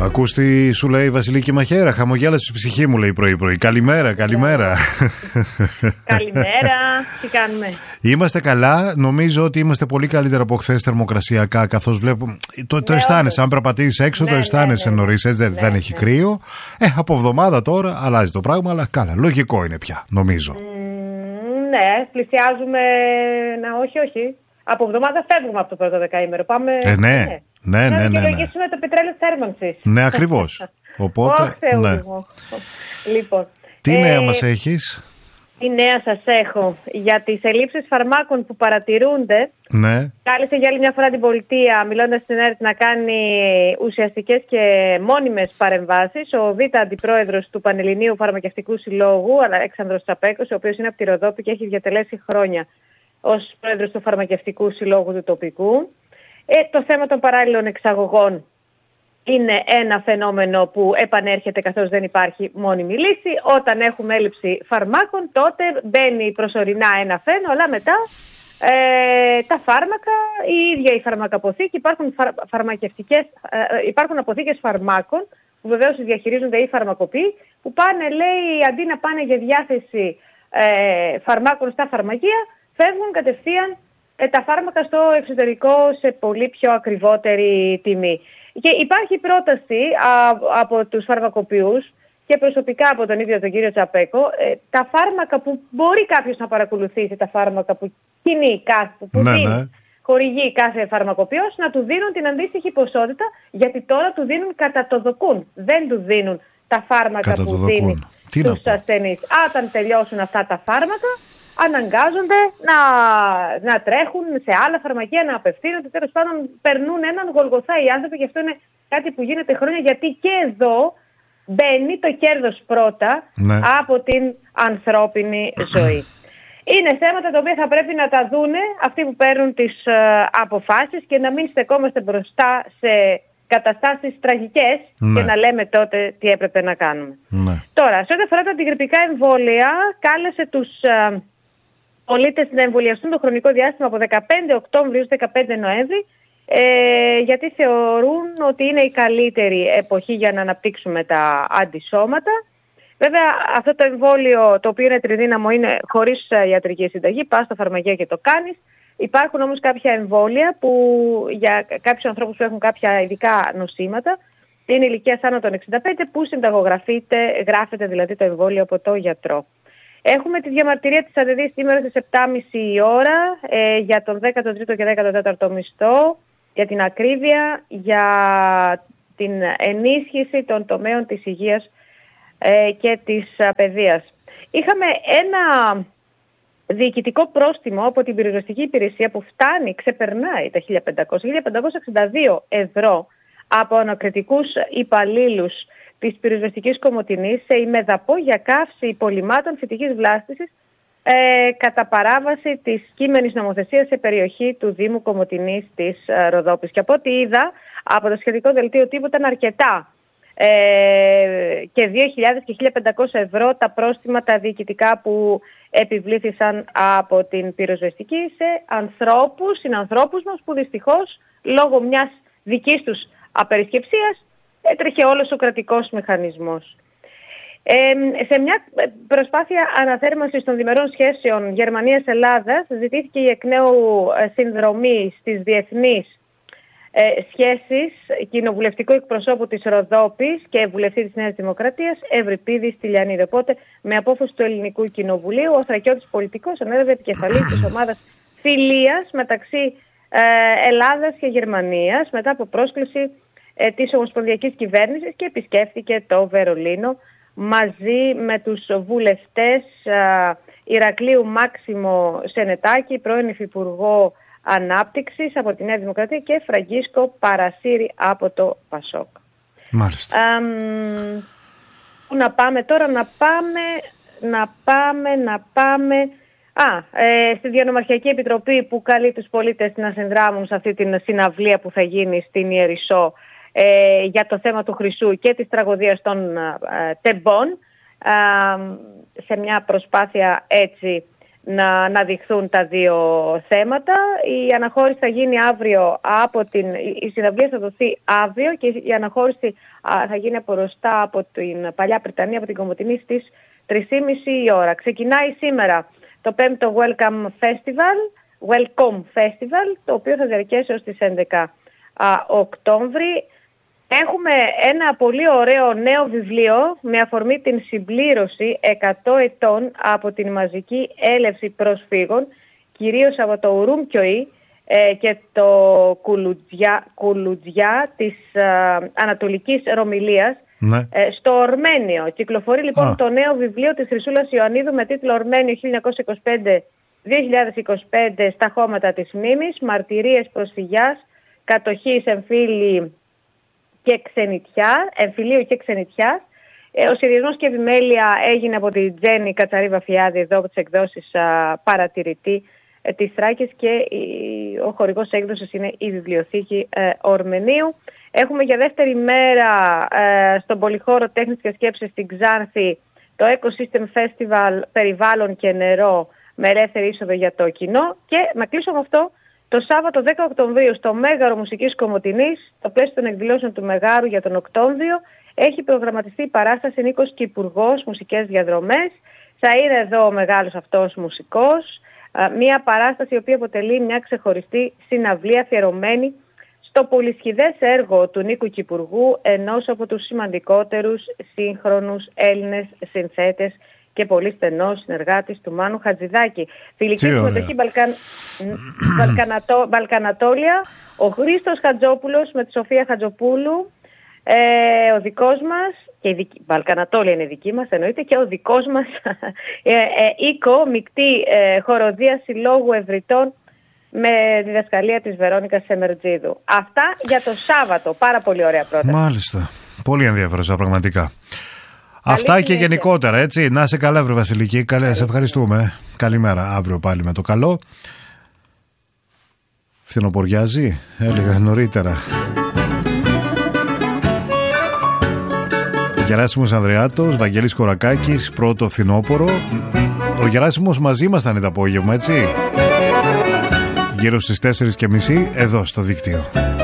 Ακούς τι σου λέει η Βασιλική Μαχαίρα? Χαμογέλασε η ψυχή μου, λέει πρωί-πρωί. Καλημέρα, καλημέρα. Καλημέρα, τι κάνουμε? Είμαστε καλά. Νομίζω ότι είμαστε πολύ καλύτερα από χθες θερμοκρασιακά, καθώς βλέπω. Το αισθάνεσαι. Αν περπατήσεις έξω, το αισθάνεσαι νωρίς. Δεν έχει κρύο. Από εβδομάδα τώρα αλλάζει το πράγμα, αλλά καλά. Λογικό είναι πια, νομίζω. Ναι, πλησιάζουμε. Όχι. Από εβδομάδα φεύγουμε από το πρώτο δεκαήμερο. Πάμε. Ναι. Να δικαιολογήσουμε το πετρέλαιο θέρμανσης. Ναι, ακριβώς. Οπότε. Ναι. Λοιπόν. Τι νέα μας έχεις? Τι νέα σας έχω? Για τις ελλείψεις φαρμάκων που παρατηρούνται. Ναι. Κάλεσε για άλλη μια φορά την πολιτεία, μιλώντας στην ΕΡΤ, να κάνει ουσιαστικές και μόνιμες παρεμβάσεις. Ο Β' Αντιπρόεδρος του Πανελληνίου Φαρμακευτικού Συλλόγου, Αλέξανδρος Τσαπέκος, ο οποίος είναι από τη Ροδόπη και έχει διατελέσει χρόνια ως πρόεδρος του Φαρμακευτικού Συλλόγου του τοπικού. Το θέμα των παράλληλων εξαγωγών είναι ένα φαινόμενο που επανέρχεται καθώς δεν υπάρχει μόνιμη λύση. Όταν έχουμε έλλειψη φαρμάκων, τότε μπαίνει προσωρινά ένα φαίνο, αλλά μετά τα φάρμακα, η ίδια η φαρμακαποθήκη, υπάρχουν αποθήκες φαρμάκων που βεβαίως διαχειρίζονται οι φαρμακοποιοί, που πάνε, λέει, αντί να πάνε για διάθεση φαρμάκων στα φαρμακεία, φεύγουν κατευθείαν τα φάρμακα στο εξωτερικό σε πολύ πιο ακριβότερη τιμή. Και υπάρχει πρόταση από τους φαρμακοποιούς και προσωπικά από τον ίδιο τον κύριο Τσαπέκο, τα φάρμακα που μπορεί κάποιος να παρακολουθήσει, τα φάρμακα που χορηγεί κάθε φαρμακοποιός, να του δίνουν την αντίστοιχη ποσότητα, γιατί τώρα του δίνουν κατά το δοκούν. Δεν του δίνουν τα φάρμακα που δίνει στους ασθενείς. Όταν τελειώσουν αυτά τα φάρμακα, αναγκάζονται να τρέχουν σε άλλα φαρμακεία, να απευθύνονται. Τέλος πάντων, περνούν έναν Γολγοθά οι άνθρωποι, και αυτό είναι κάτι που γίνεται χρόνια, γιατί και εδώ μπαίνει το κέρδος πρώτα από την ανθρώπινη ζωή. Είναι θέματα τα οποία θα πρέπει να τα δούνε αυτοί που παίρνουν τις αποφάσεις και να μην στεκόμαστε μπροστά σε καταστάσεις τραγικές και να λέμε τότε τι έπρεπε να κάνουμε. Τώρα, σε ό,τι αφορά τα αντιγρυπικά εμβόλια, κάλεσε τους πολίτες να εμβολιαστούν το χρονικό διάστημα από 15 Οκτώβριου 15 Νοέμβρη, γιατί θεωρούν ότι είναι η καλύτερη εποχή για να αναπτύξουμε τα αντισώματα. Βέβαια, αυτό το εμβόλιο, το οποίο είναι τριδύναμο, είναι χωρίς ιατρική συνταγή, πας στα φαρμακεία και το κάνεις. Υπάρχουν όμως κάποια εμβόλια που για κάποιους ανθρώπους που έχουν κάποια ειδικά νοσήματα, είναι ηλικίας άνω των 65, που γράφεται δηλαδή το εμβόλιο από το γιατρό. Έχουμε τη διαμαρτυρία της ΑΔΕΔΗ σήμερα στις 7.30 η ώρα για τον 13ο και 14ο μισθό, για την ακρίβεια, για την ενίσχυση των τομέων της υγείας και της παιδείας. Είχαμε ένα διοικητικό πρόστιμο από την πυροσβεστική υπηρεσία που ξεπερνάει τα 1.562 ευρώ από ανακριτικούς υπαλλήλους της πυροσβεστικής Κομοτηνής σε ημεδαπό για καύση υπολειμμάτων φυτικής βλάστησης κατά παράβαση της κείμενης νομοθεσίας σε περιοχή του Δήμου Κομοτηνής της Ροδόπης. Και από ό,τι είδα από το σχετικό δελτίο τύπου, ήταν αρκετά. Και 2.000 και 1.500 ευρώ τα πρόστιμα τα διοικητικά που επιβλήθησαν από την πυροσβεστική σε συνανθρώπους μας, που δυστυχώς λόγω μιας δικής τους απερισκεψίας έτρεχε όλος ο κρατικός μηχανισμός. Σε μια προσπάθεια αναθέρμανσης των διμερών σχέσεων Γερμανίας-Ελλάδας, ζητήθηκε η εκ νέου συνδρομή στις διεθνείς σχέσεις κοινοβουλευτικού εκπροσώπου της Ροδόπης και βουλευτή της Νέας Δημοκρατίας, Ευρυπίδη Στυλιανίδη. Οπότε, με απόφαση του Ελληνικού Κοινοβουλίου, ο Θρακιώτης πολιτικός ανέλαβε επικεφαλής της ομάδας φιλίας μεταξύ Ελλάδας και Γερμανίας, μετά από πρόσκληση της Ομοσπονδιακής Κυβέρνησης, και επισκέφθηκε το Βερολίνο μαζί με τους βουλευτές Ηρακλείου Μάξιμο Σενετάκη, πρώην Υφυπουργό Ανάπτυξης από τη Νέα Δημοκρατία, και Φραγκίσκο Παρασύρη από το ΠΑΣΟΚ. Μάλιστα. Πού να πάμε τώρα? Στη Διανομαρχιακή Επιτροπή, που καλεί τους πολίτες να συνδράμουν σε αυτή την συναυλία που θα γίνει στην Ιερισσό για το θέμα του χρυσού και της τραγωδίας των τεμπών, σε μια προσπάθεια έτσι να δειχθούν τα δύο θέματα. Η αναχώρηση θα γίνει αύριο η συναυλία θα δοθεί αύριο και η αναχώρηση θα γίνει από μπροστά από την Παλιά Πριτανία, από την Κομοτηνή στις 3.30 η ώρα. Ξεκινάει σήμερα το 5ο Welcome Festival, το οποίο θα διαρκέσει ως τις 11 Οκτώβρη. Έχουμε ένα πολύ ωραίο νέο βιβλίο με αφορμή την συμπλήρωση 100 ετών από την μαζική έλευση προσφύγων, κυρίως από το Ουρουμκιοή και το Κουλουτζιά της Ανατολικής Ρωμιλίας, ναι, στο Ορμένιο. Κυκλοφορεί λοιπόν το νέο βιβλίο της Χρυσούλας Ιωαννίδου με τίτλο «Ορμένιο 1925-2025 στα χώματα της μνήμης, μαρτυρίες προσφυγιάς, κατοχής εμφυλίου και ξενιτιάς». Ο σχεδιασμός και επιμέλεια έγινε από την Τζέννη Κατσαρή Φιάδη εδώ από τις εκδόσεις Παρατηρητή της Θράκης και ο χορηγός έκδοσης είναι η Βιβλιοθήκη Ορμενίου. Έχουμε για δεύτερη μέρα στον Πολυχώρο Τέχνης και Σκέψης στην Ξάνθη το Ecosystem Festival Περιβάλλον και Νερό με ελεύθερη είσοδο για το κοινό. Και να κλείσω με αυτό, το Σάββατο 10 Οκτωβρίου στο Μέγαρο Μουσικής Κομοτηνής, στο πλαίσιο των εκδηλώσεων του Μεγάρου για τον Οκτώβριο, έχει προγραμματιστεί η παράσταση Νίκος Κυπουργός, μουσικές διαδρομές. Θα είναι εδώ ο μεγάλος αυτός μουσικός. Μια παράσταση η οποία αποτελεί μια ξεχωριστή συναυλία αφιερωμένη στο πολυσχηδές έργο του Νίκου Κυπουργού, ενός από τους σημαντικότερους σύγχρονους Έλληνες συνθέτες και πολύ στενός συνεργάτης του Μάνου Χατζηδάκη. Φιλική συμμετοχή Μπαλκανατόλια, ο Χρήστος Χατζόπουλος με τη Σοφία Χατζοπούλου, ο δικός μας, και η Μπαλκανατόλια είναι δική μας εννοείται, και ο δικός μας οίκο, μεικτή χοροδία Συλλόγου Ευρυτών με διδασκαλία της Βερόνικας Σεμερτζίδου. Αυτά για το Σάββατο. Πάρα πολύ ωραία πρόταση. Μάλιστα. Πολύ ενδιαφέρουσα πραγματικά. Αυτά και γενικότερα, έτσι. Να είσαι καλά, βρε Βασιλική. Σε ευχαριστούμε. Καλημέρα. Αύριο πάλι με το καλό. Φθινοποριάζει, έλεγα νωρίτερα. Γεράσιμος Ανδρεάτος, Βαγγέλης Κορακάκης, πρώτο φθινόπορο. Ο Γεράσιμος μαζί μας ήταν το απόγευμα, έτσι. Γύρω στις 4:30 εδώ στο δίκτυο.